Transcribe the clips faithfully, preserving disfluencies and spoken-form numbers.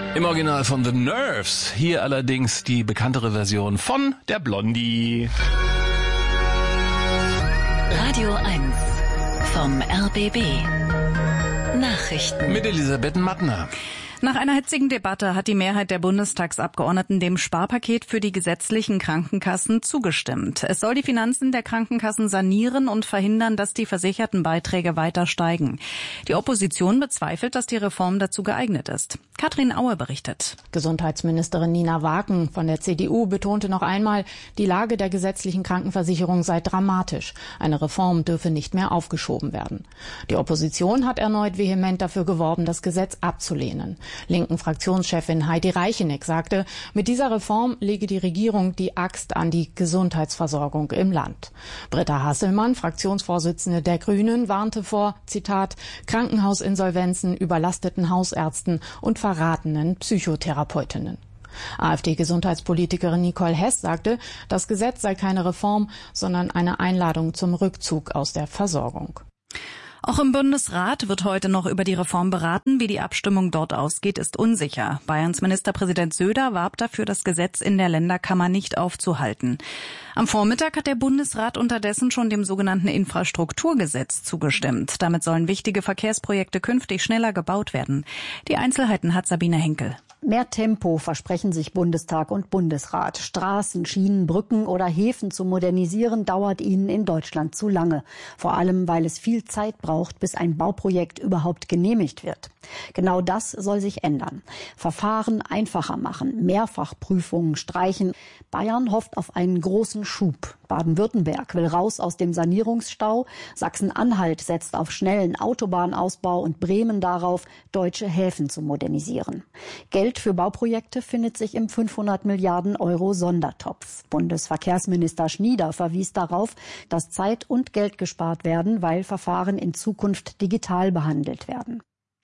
Im Original von The Nerves. Hier allerdings die bekanntere Version von der Blondie. Radio eins vom R B B. Nachrichten. Mit Elisabeth Mattner. Nach einer hitzigen Debatte hat die Mehrheit der Bundestagsabgeordneten dem Sparpaket für die gesetzlichen Krankenkassen zugestimmt. Es soll die Finanzen der Krankenkassen sanieren und verhindern, dass die versicherten Beiträge weiter steigen. Die Opposition bezweifelt, dass die Reform dazu geeignet ist. Katrin Aue berichtet. Gesundheitsministerin Nina Wagen von der C D U betonte noch einmal, die Lage der gesetzlichen Krankenversicherung sei dramatisch. Eine Reform dürfe nicht mehr aufgeschoben werden. Die Opposition hat erneut vehement dafür geworben, das Gesetz abzulehnen. Linken Fraktionschefin Heidi Reicheneck sagte, mit dieser Reform lege die Regierung die Axt an die Gesundheitsversorgung im Land. Britta Hasselmann, Fraktionsvorsitzende der Grünen, warnte vor, Zitat, Krankenhausinsolvenzen, überlasteten Hausärzten und verratenen Psychotherapeutinnen. AfD-Gesundheitspolitikerin Nicole Hess sagte, das Gesetz sei keine Reform, sondern eine Einladung zum Rückzug aus der Versorgung. Auch im Bundesrat wird heute noch über die Reform beraten. Wie die Abstimmung dort ausgeht, ist unsicher. Bayerns Ministerpräsident Söder warb dafür, das Gesetz in der Länderkammer nicht aufzuhalten. Am Vormittag hat der Bundesrat unterdessen schon dem sogenannten Infrastrukturgesetz zugestimmt. Damit sollen wichtige Verkehrsprojekte künftig schneller gebaut werden. Die Einzelheiten hat Sabine Henkel. Mehr Tempo versprechen sich Bundestag und Bundesrat. Straßen, Schienen, Brücken oder Häfen zu modernisieren, dauert ihnen in Deutschland zu lange. Vor allem, weil es viel Zeit braucht, bis ein Bauprojekt überhaupt genehmigt wird. Genau das soll sich ändern. Verfahren einfacher machen, Mehrfachprüfungen streichen. Bayern hofft auf einen großen Schub. Baden-Württemberg will raus aus dem Sanierungsstau. Sachsen-Anhalt setzt auf schnellen Autobahnausbau und Bremen darauf, deutsche Häfen zu modernisieren. Geld für Bauprojekte findet sich im fünfhundert Milliarden Euro Sondertopf. Bundesverkehrsminister Schnieder verwies darauf, dass Zeit und Geld gespart werden, weil Verfahren in Zukunft digital behandelt werden.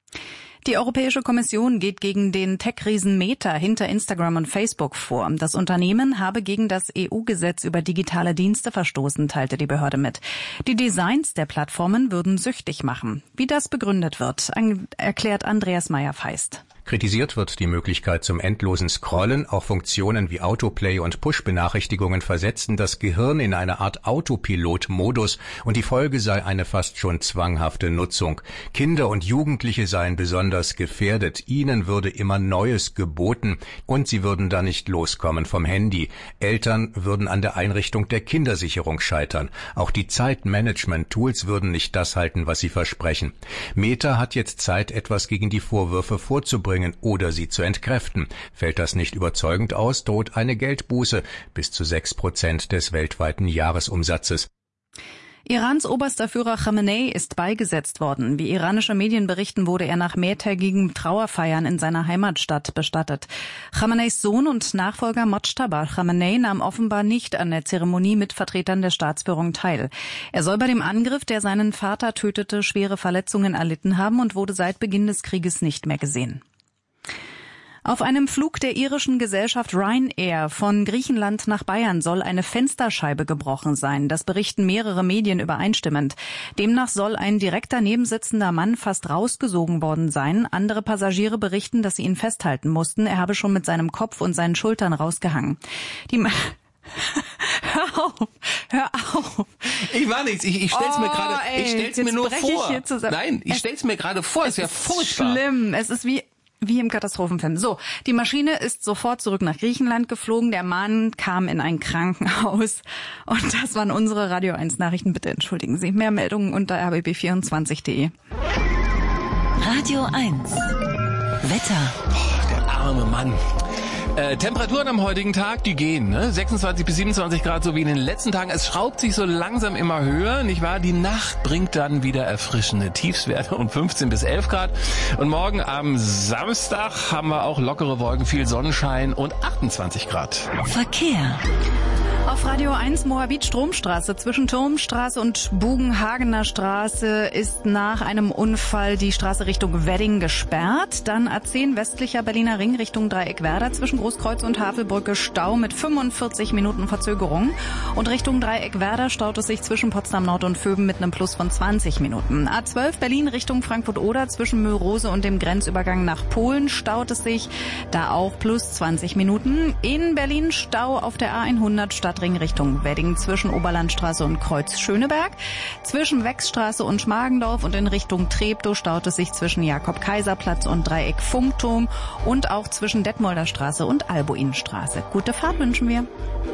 Die Europäische Kommission geht gegen den Tech-Riesen Meta hinter Instagram und Facebook vor. Das Unternehmen habe gegen das E U-Gesetz über digitale Dienste verstoßen, teilte die Behörde mit. Die Designs der Plattformen würden süchtig machen. Wie das begründet wird, erklärt Andreas Meyer-Feist. Kritisiert wird die Möglichkeit zum endlosen Scrollen. Auch Funktionen wie Autoplay und Push-Benachrichtigungen versetzen das Gehirn in eine Art Autopilot-Modus und die Folge sei eine fast schon zwanghafte Nutzung. Kinder und Jugendliche seien besonders gefährdet. Ihnen würde immer Neues geboten und sie würden da nicht loskommen vom Handy. Eltern würden an der Einrichtung der Kindersicherung scheitern. Auch die Zeitmanagement-Tools würden nicht das halten, was sie versprechen. Meta hat jetzt Zeit, etwas gegen die Vorwürfe vorzubringen oder sie zu entkräften. Fällt das nicht überzeugend aus, droht eine Geldbuße bis zu sechs Prozent des weltweiten Jahresumsatzes. Irans oberster Führer Khamenei ist beigesetzt worden. Wie iranische Medien berichten, wurde er nach mehrtägigen Trauerfeiern in seiner Heimatstadt bestattet. Khameneis Sohn und Nachfolger Mojtaba Khamenei nahm offenbar nicht an der Zeremonie mit Vertretern der Staatsführung teil. Er soll bei dem Angriff, der seinen Vater tötete, schwere Verletzungen erlitten haben und wurde seit Beginn des Krieges nicht mehr gesehen. Auf einem Flug der irischen Gesellschaft Ryanair von Griechenland nach Bayern soll eine Fensterscheibe gebrochen sein. Das berichten mehrere Medien übereinstimmend. Demnach soll ein direkt daneben sitzender Mann fast rausgesogen worden sein. Andere Passagiere berichten, dass sie ihn festhalten mussten. Er habe schon mit seinem Kopf und seinen Schultern rausgehangen. Die Ma- Hör auf, hör auf. Ich war nichts, ich, ich stell's oh, mir gerade, ich stell's mir nur vor. Ich Nein, ich stell's mir gerade vor, es ist ja furchtbar. Schlimm, es ist wie Wie im Katastrophenfilm. So, die Maschine ist sofort zurück nach Griechenland geflogen. Der Mann kam in ein Krankenhaus. Und das waren unsere Radio eins Nachrichten. Bitte entschuldigen Sie. Mehr Meldungen unter r b b vierundzwanzig punkt de. Radio eins. Wetter. Boah, der arme Mann. Äh, Temperaturen am heutigen Tag, die gehen, ne? sechsundzwanzig bis siebenundzwanzig Grad, so wie in den letzten Tagen. Es schraubt sich so langsam immer höher, nicht wahr? Die Nacht bringt dann wieder erfrischende Tiefstwerte um fünfzehn bis elf Grad. Und morgen am Samstag haben wir auch lockere Wolken, viel Sonnenschein und achtundzwanzig Grad. Verkehr. Auf Radio eins Moabit-Stromstraße zwischen Turmstraße und Bugenhagener Straße ist nach einem Unfall die Straße Richtung Wedding gesperrt. Dann A zehn westlicher Berliner Ring Richtung Dreieckwerder zwischen Großkreuz und Havelbrücke Stau mit fünfundvierzig Minuten Verzögerung. Und Richtung Dreieckwerder staut es sich zwischen Potsdam Nord und Vöben mit einem Plus von zwanzig Minuten. A zwölf Berlin Richtung Frankfurt-Oder zwischen Mülrose und dem Grenzübergang nach Polen staut es sich, da auch plus zwanzig Minuten. In Berlin Stau auf der A hundert Stadtring Richtung Wedding zwischen Oberlandstraße und Kreuz Schöneberg. Zwischen Wechsstraße und Schmargendorf und in Richtung Treptow staut es sich zwischen Jakob-Kaiser-Platz und Dreieck Funkturm und auch zwischen Detmolder Straße und Albuinstraße. Gute Fahrt wünschen wir.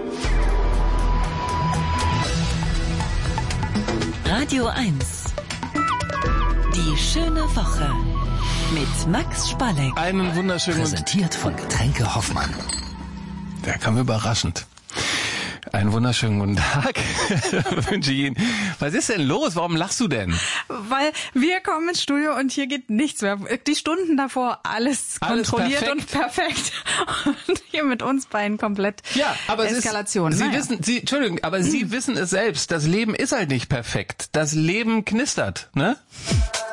Radio eins. Die schöne Woche mit Max Spalleck. Einen wunderschönen Präsentiert von Getränke Hoffmann. Der kam überraschend. Einen wunderschönen guten Tag wünsche ich Ihnen. Was ist denn los? Warum lachst du denn? Weil wir kommen ins Studio und hier geht nichts mehr. Die Stunden davor alles, alles kontrolliert perfekt. und perfekt. Und hier mit uns beiden komplett ja, aber Eskalation. Es ist, Sie naja. wissen, Sie, Entschuldigung, aber Sie wissen es selbst. Das Leben ist halt nicht perfekt. Das Leben knistert, ne?